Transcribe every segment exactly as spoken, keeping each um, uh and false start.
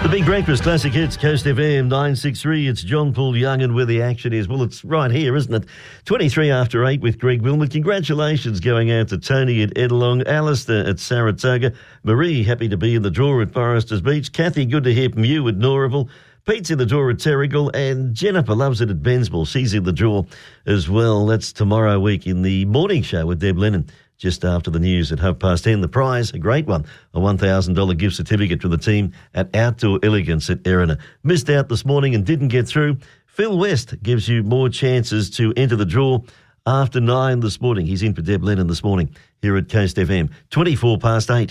The Big Breakfast Classic Hits, Coast F M nine sixty-three. It's John Paul Young and where the action is. Well, it's right here, isn't it? twenty-three after eight with Greg Wilmot. Congratulations going out to Tony at Edelong, Alistair at Saratoga, Marie, happy to be in the draw at Foresters Beach, Kathy, good to hear from you at Norrival, Pete's in the draw at Terrigal, and Jennifer loves it at Bensville. She's in the draw as well. That's tomorrow week in the morning show with Deb Lennon. Just after the news at half past ten. The prize, a great one, a one thousand dollars gift certificate from the team at Outdoor Elegance at Erina. Missed out this morning and didn't get through. Phil West gives you more chances to enter the draw after nine this morning. He's in for Deb Lennon this morning here at Coast F M. twenty-four past eight.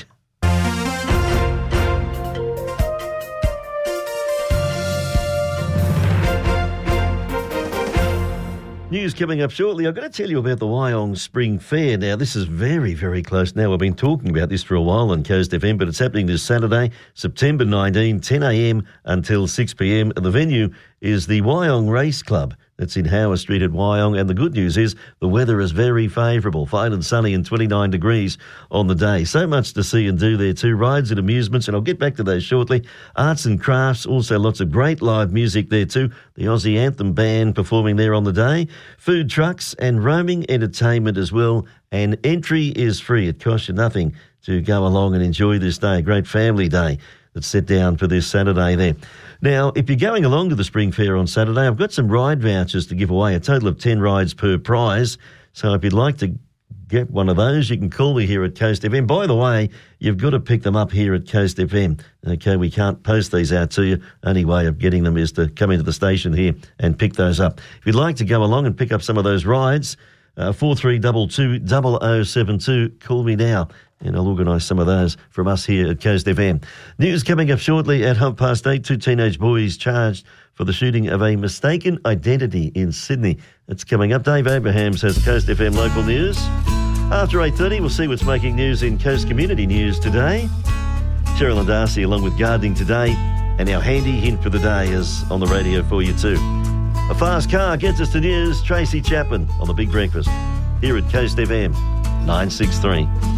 News coming up shortly. I've got to tell you about the Wyong Spring Fair. Now, this is very, very close now. We've been talking about this for a while on Coast F M, but it's happening this Saturday, September nineteenth, ten a m until six p m. And the venue is the Wyong Race Club. That's in Howard Street at Wyong. And the good news is the weather is very favourable, fine and sunny and twenty-nine degrees on the day. So much to see and do there too. Rides and amusements, and I'll get back to those shortly. Arts and crafts, also lots of great live music there too. The Aussie Anthem Band performing there on the day. Food trucks and roaming entertainment as well. And entry is free. It costs you nothing to go along and enjoy this day. A great family day that's set down for this Saturday there. Now, if you're going along to the Spring Fair on Saturday, I've got some ride vouchers to give away, a total of ten rides per prize. So if you'd like to get one of those, you can call me here at Coast F M. By the way, you've got to pick them up here at Coast F M. Okay, we can't post these out to you. Only way of getting them is to come into the station here and pick those up. If you'd like to go along and pick up some of those rides, uh, four three two two, zero zero seven two, call me now. And I'll organise some of those from us here at Coast F M. News coming up shortly at half past eight. Two teenage boys charged for the shooting of a mistaken identity in Sydney. That's coming up. Dave Abrahams has Coast F M local news. After eight thirty, we'll see what's making news in Coast Community News today. Cheryl and Darcy along with Gardening Today. And our handy hint for the day is on the radio for you too. A fast car gets us to news. Tracy Chapman on The Big Breakfast here at Coast F M nine sixty-three.